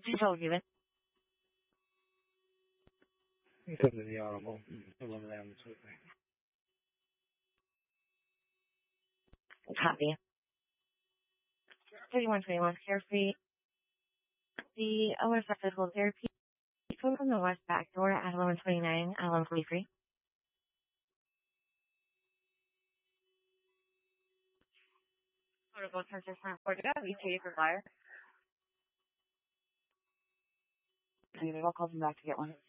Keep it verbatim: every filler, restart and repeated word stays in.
She told you it. You said to the audible. Eliminate on the Twitter. Copy. thirty-one twenty-one, Carefree. The O S F physical therapy. Phone from the west back door at eleven twenty-nine, eleven forty-three. Protocol sensor for Florida, V T for fire. I'll call them back to get one.